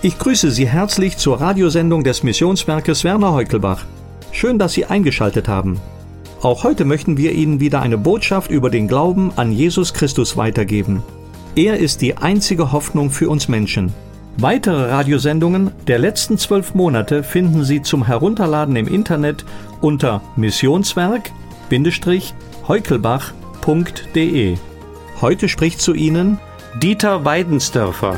Ich grüße Sie herzlich zur Radiosendung des Missionswerkes Werner Heukelbach. Schön, dass Sie eingeschaltet haben. Auch heute möchten wir Ihnen wieder eine Botschaft über den Glauben an Jesus Christus weitergeben. Er ist die einzige Hoffnung für uns Menschen. Weitere Radiosendungen der letzten 12 Monate finden Sie zum Herunterladen im Internet unter missionswerk-heukelbach.de. Heute spricht zu Ihnen Dieter Weidensdörfer.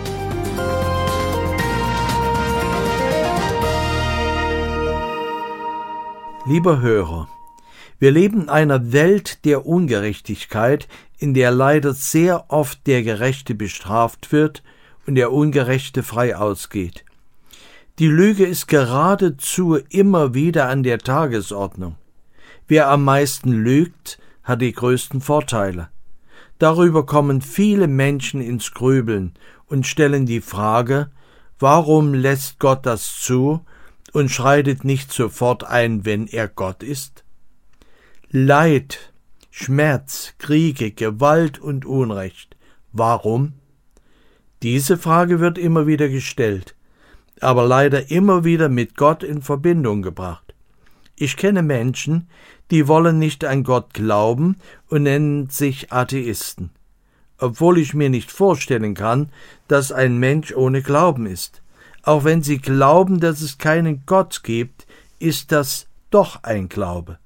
Lieber Hörer, wir leben in einer Welt der Ungerechtigkeit, in der leider sehr oft der Gerechte bestraft wird und der Ungerechte frei ausgeht. Die Lüge ist geradezu immer wieder an der Tagesordnung. Wer am meisten lügt, hat die größten Vorteile. Darüber kommen viele Menschen ins Grübeln und stellen die Frage, warum lässt Gott das zu und schreitet nicht sofort ein, wenn er Gott ist? Leid, Schmerz, Kriege, Gewalt und Unrecht. Warum? Diese Frage wird immer wieder gestellt, aber leider immer wieder mit Gott in Verbindung gebracht. Ich kenne Menschen, die wollen nicht an Gott glauben und nennen sich Atheisten, obwohl ich mir nicht vorstellen kann, dass ein Mensch ohne Glauben ist. Auch wenn sie glauben, dass es keinen Gott gibt, ist das doch ein Glaube.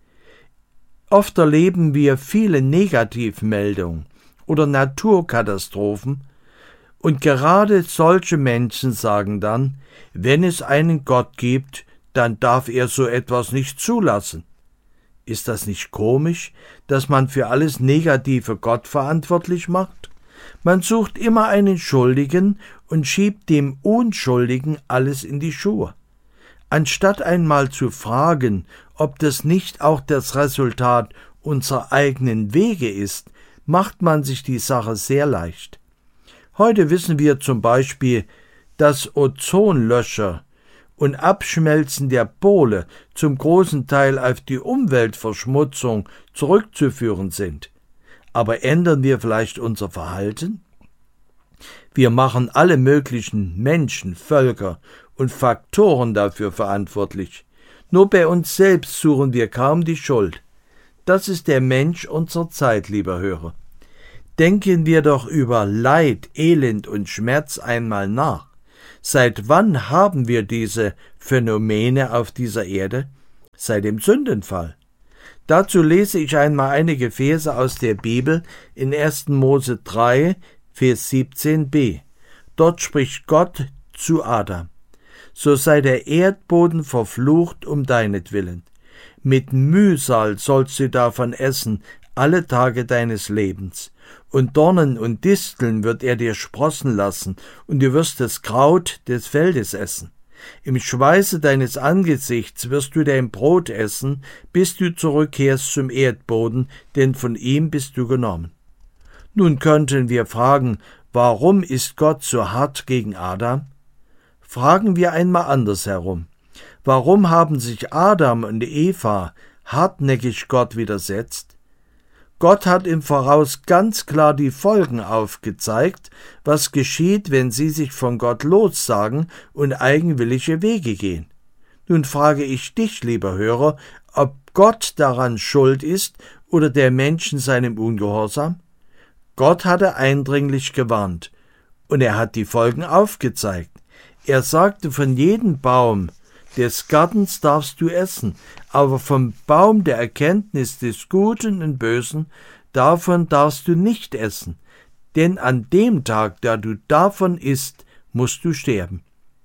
Oft erleben wir viele Negativmeldungen oder Naturkatastrophen, und gerade solche Menschen sagen dann, wenn es einen Gott gibt, dann darf er so etwas nicht zulassen. Ist das nicht komisch, dass man für alles Negative Gott verantwortlich macht? Man sucht immer einen Schuldigen und schiebt dem Unschuldigen alles in die Schuhe. Anstatt einmal zu fragen, ob das nicht auch das Resultat unserer eigenen Wege ist, macht man sich die Sache sehr leicht. Heute wissen wir zum Beispiel, dass Ozonlöcher und Abschmelzen der Pole zum großen Teil auf die Umweltverschmutzung zurückzuführen sind. Aber ändern wir vielleicht unser Verhalten? Wir machen alle möglichen Menschen, Völker und Faktoren dafür verantwortlich. Nur bei uns selbst suchen wir kaum die Schuld. Das ist der Mensch unserer Zeit, lieber Hörer. Denken wir doch über Leid, Elend und Schmerz einmal nach. Seit wann haben wir diese Phänomene auf dieser Erde? Seit dem Sündenfall. Dazu lese ich einmal einige Verse aus der Bibel in 1. Mose 3, Vers 17b. Dort spricht Gott zu Adam: So sei der Erdboden verflucht um deinetwillen. Mit Mühsal sollst du davon essen, alle Tage deines Lebens. Und Dornen und Disteln wird er dir sprossen lassen, und du wirst das Kraut des Feldes essen. Im Schweiße deines Angesichts wirst du dein Brot essen, bis du zurückkehrst zum Erdboden, denn von ihm bist du genommen. Nun könnten wir fragen, warum ist Gott so hart gegen Adam? Fragen wir einmal andersherum. Warum haben sich Adam und Eva hartnäckig Gott widersetzt? Gott hat im Voraus ganz klar die Folgen aufgezeigt, was geschieht, wenn sie sich von Gott lossagen und eigenwillige Wege gehen. Nun frage ich dich, lieber Hörer, ob Gott daran schuld ist oder der Mensch in seinem Ungehorsam? Gott hatte eindringlich gewarnt, und er hat die Folgen aufgezeigt. Er sagte, von jedem Baum des Gartens darfst du essen, aber vom Baum der Erkenntnis des Guten und Bösen, davon darfst du nicht essen, denn an dem Tag, da du davon isst, musst du sterben.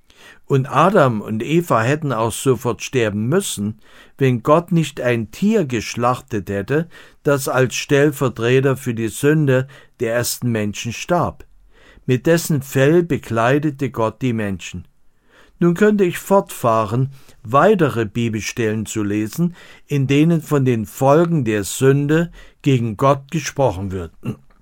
Und Adam und Eva hätten auch sofort sterben müssen, wenn Gott nicht ein Tier geschlachtet hätte, das als Stellvertreter für die Sünde der ersten Menschen starb. Mit dessen Fell bekleidete Gott die Menschen. Nun könnte ich fortfahren, weitere Bibelstellen zu lesen, in denen von den Folgen der Sünde gegen Gott gesprochen wird.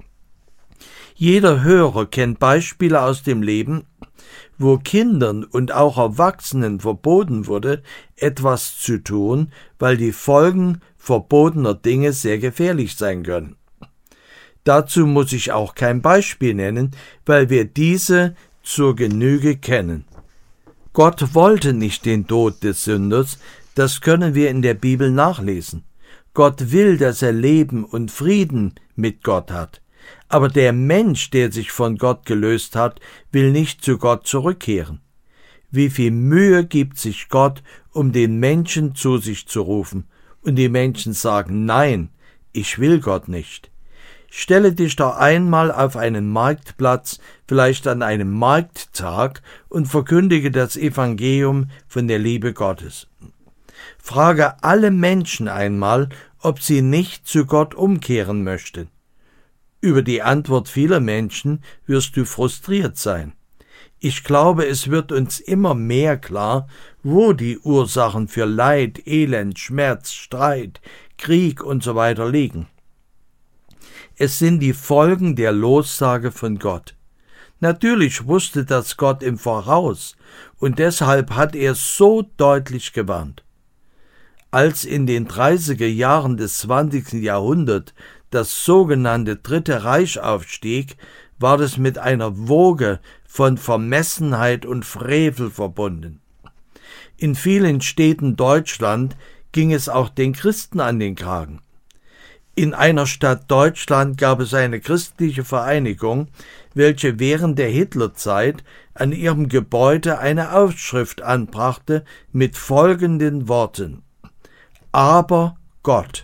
Jeder Hörer kennt Beispiele aus dem Leben, wo Kindern und auch Erwachsenen verboten wurde, etwas zu tun, weil die Folgen verbotener Dinge sehr gefährlich sein können. Dazu muss ich auch kein Beispiel nennen, weil wir diese zur Genüge kennen. Gott wollte nicht den Tod des Sünders, das können wir in der Bibel nachlesen. Gott will, dass er Leben und Frieden mit Gott hat. Aber der Mensch, der sich von Gott gelöst hat, will nicht zu Gott zurückkehren. Wie viel Mühe gibt sich Gott, um den Menschen zu sich zu rufen, und die Menschen sagen, nein, ich will Gott nicht. Stelle dich doch einmal auf einen Marktplatz, vielleicht an einem Markttag, und verkündige das Evangelium von der Liebe Gottes. Frage alle Menschen einmal, ob sie nicht zu Gott umkehren möchten. Über die Antwort vieler Menschen wirst du frustriert sein. Ich glaube, es wird uns immer mehr klar, wo die Ursachen für Leid, Elend, Schmerz, Streit, Krieg usw. liegen. Es sind die Folgen der Lossage von Gott. Natürlich wusste das Gott im Voraus, und deshalb hat er so deutlich gewarnt. Als in den 30er Jahren des 20. Jahrhunderts das sogenannte Dritte Reich aufstieg, war das mit einer Woge von Vermessenheit und Frevel verbunden. In vielen Städten Deutschlands ging es auch den Christen an den Kragen. In einer Stadt Deutschland gab es eine christliche Vereinigung, welche während der Hitlerzeit an ihrem Gebäude eine Aufschrift anbrachte mit folgenden Worten: Aber Gott.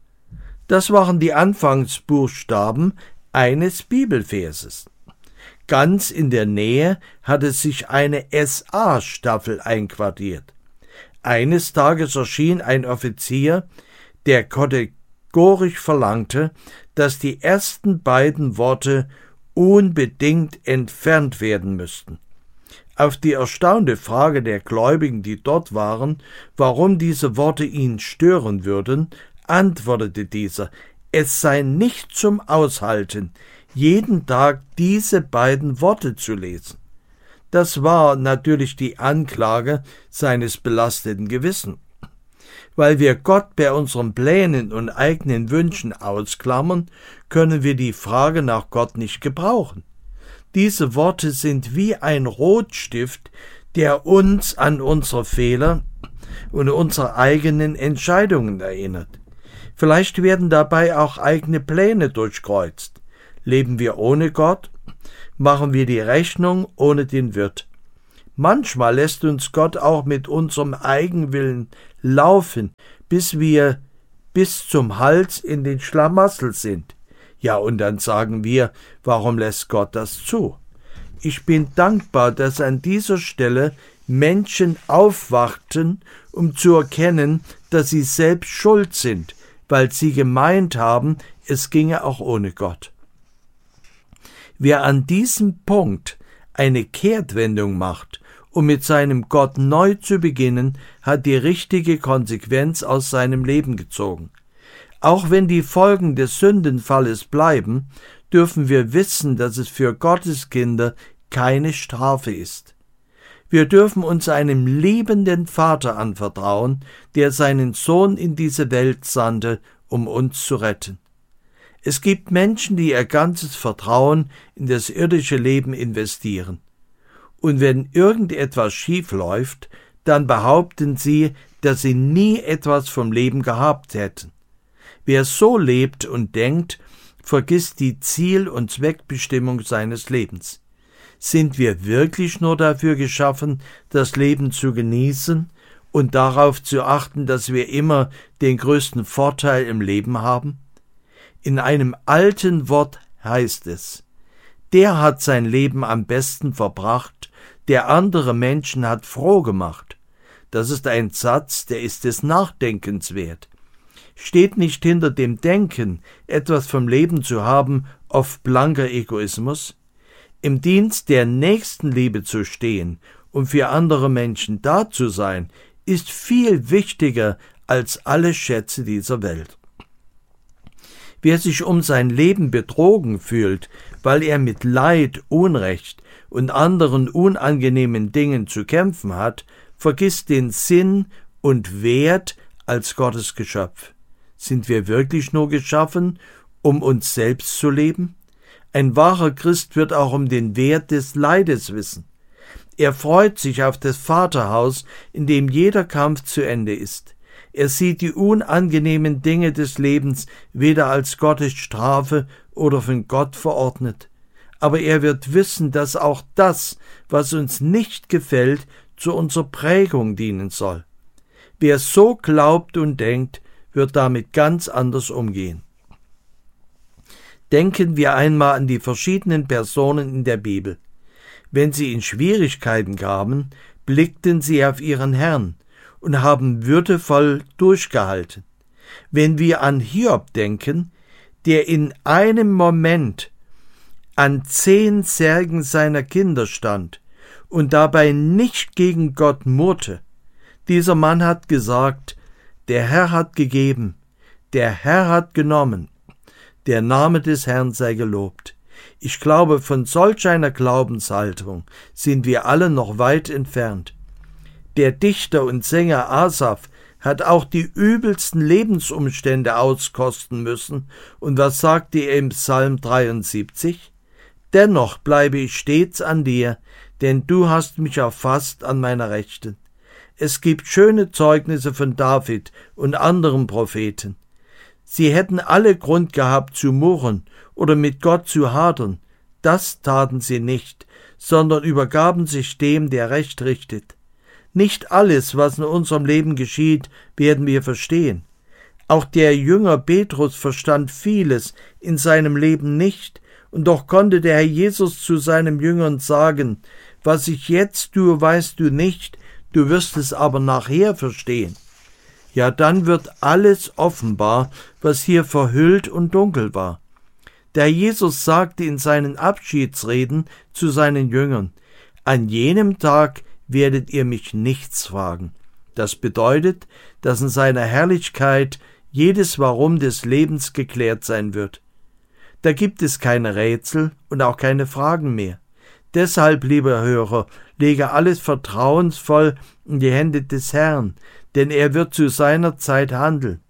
Das waren die Anfangsbuchstaben eines Bibelverses. Ganz in der Nähe hatte sich eine SA-Staffel einquartiert. Eines Tages erschien ein Offizier, der kategorisch verlangte, dass die ersten beiden Worte unbedingt entfernt werden müssten. Auf die erstaunte Frage der Gläubigen, die dort waren, warum diese Worte ihn stören würden, antwortete dieser: Es sei nicht zum Aushalten, jeden Tag diese beiden Worte zu lesen. Das war natürlich die Anklage seines belasteten Gewissens. Weil wir Gott bei unseren Plänen und eigenen Wünschen ausklammern, können wir die Frage nach Gott nicht gebrauchen. Diese Worte sind wie ein Rotstift, der uns an unsere Fehler und unsere eigenen Entscheidungen erinnert. Vielleicht werden dabei auch eigene Pläne durchkreuzt. Leben wir ohne Gott? Machen wir die Rechnung ohne den Wirt? Manchmal lässt uns Gott auch mit unserem Eigenwillen laufen, bis wir bis zum Hals in den Schlamassel sind. Ja, und dann sagen wir, warum lässt Gott das zu? Ich bin dankbar, dass an dieser Stelle Menschen aufwachten, um zu erkennen, dass sie selbst schuld sind, weil sie gemeint haben, es ginge auch ohne Gott. Wer an diesem Punkt eine Kehrtwendung macht, um mit seinem Gott neu zu beginnen, hat die richtige Konsequenz aus seinem Leben gezogen. Auch wenn die Folgen des Sündenfalles bleiben, dürfen wir wissen, dass es für Gottes Kinder keine Strafe ist. Wir dürfen uns einem liebenden Vater anvertrauen, der seinen Sohn in diese Welt sandte, um uns zu retten. Es gibt Menschen, die ihr ganzes Vertrauen in das irdische Leben investieren. Und wenn irgendetwas schief läuft, dann behaupten sie, dass sie nie etwas vom Leben gehabt hätten. Wer so lebt und denkt, vergisst die Ziel- und Zweckbestimmung seines Lebens. Sind wir wirklich nur dafür geschaffen, das Leben zu genießen und darauf zu achten, dass wir immer den größten Vorteil im Leben haben? In einem alten Wort heißt es: Der hat sein Leben am besten verbracht, der andere Menschen hat froh gemacht. Das ist ein Satz, der ist des Nachdenkens wert. Steht nicht hinter dem Denken, etwas vom Leben zu haben, oft blanker Egoismus? Im Dienst der Nächstenliebe zu stehen und für andere Menschen da zu sein, ist viel wichtiger als alle Schätze dieser Welt. Wer sich um sein Leben betrogen fühlt, weil er mit Leid, Unrecht und anderen unangenehmen Dingen zu kämpfen hat, vergisst den Sinn und Wert als Gottes Geschöpf. Sind wir wirklich nur geschaffen, um uns selbst zu leben? Ein wahrer Christ wird auch um den Wert des Leides wissen. Er freut sich auf das Vaterhaus, in dem jeder Kampf zu Ende ist. Er sieht die unangenehmen Dinge des Lebens weder als Gottes Strafe oder von Gott verordnet. Aber er wird wissen, dass auch das, was uns nicht gefällt, zu unserer Prägung dienen soll. Wer so glaubt und denkt, wird damit ganz anders umgehen. Denken wir einmal an die verschiedenen Personen in der Bibel. Wenn sie in Schwierigkeiten kamen, blickten sie auf ihren Herrn und haben würdevoll durchgehalten. Wenn wir an Hiob denken, der in einem Moment an 10 Särgen seiner Kinder stand und dabei nicht gegen Gott murrte. Dieser Mann hat gesagt, der Herr hat gegeben, der Herr hat genommen, der Name des Herrn sei gelobt. Ich glaube, von solch einer Glaubenshaltung sind wir alle noch weit entfernt. Der Dichter und Sänger Asaf hat auch die übelsten Lebensumstände auskosten müssen. Und was sagte er im Psalm 73? Dennoch bleibe ich stets an dir, denn du hast mich erfasst an meiner Rechten. Es gibt schöne Zeugnisse von David und anderen Propheten. Sie hätten alle Grund gehabt zu murren oder mit Gott zu hadern. Das taten sie nicht, sondern übergaben sich dem, der Recht richtet. Nicht alles, was in unserem Leben geschieht, werden wir verstehen. Auch der Jünger Petrus verstand vieles in seinem Leben nicht, und doch konnte der Herr Jesus zu seinen Jüngern sagen, was ich jetzt tue, weißt du nicht, du wirst es aber nachher verstehen. Ja, dann wird alles offenbar, was hier verhüllt und dunkel war. Der Herr Jesus sagte in seinen Abschiedsreden zu seinen Jüngern, an jenem Tag werdet ihr mich nichts fragen. Das bedeutet, dass in seiner Herrlichkeit jedes Warum des Lebens geklärt sein wird. Da gibt es keine Rätsel und auch keine Fragen mehr. Deshalb, lieber Hörer, lege alles vertrauensvoll in die Hände des Herrn, denn er wird zu seiner Zeit handeln.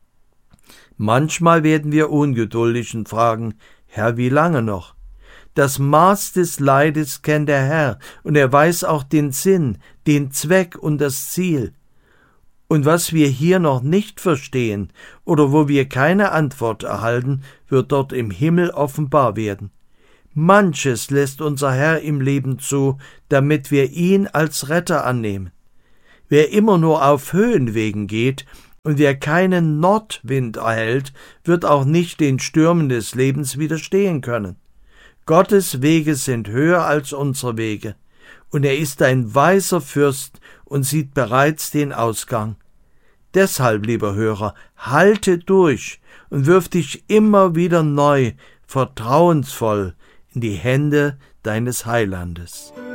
Manchmal werden wir ungeduldig und fragen, Herr, wie lange noch? Das Maß des Leides kennt der Herr, und er weiß auch den Sinn, den Zweck und das Ziel. Und was wir hier noch nicht verstehen oder wo wir keine Antwort erhalten, wird dort im Himmel offenbar werden. Manches lässt unser Herr im Leben zu, damit wir ihn als Retter annehmen. Wer immer nur auf Höhenwegen geht und wer keinen Nordwind erhält, wird auch nicht den Stürmen des Lebens widerstehen können. Gottes Wege sind höher als unsere Wege, und er ist ein weiser Fürst und sieht bereits den Ausgang. Deshalb, lieber Hörer, halte durch und wirf dich immer wieder neu, vertrauensvoll in die Hände deines Heilandes.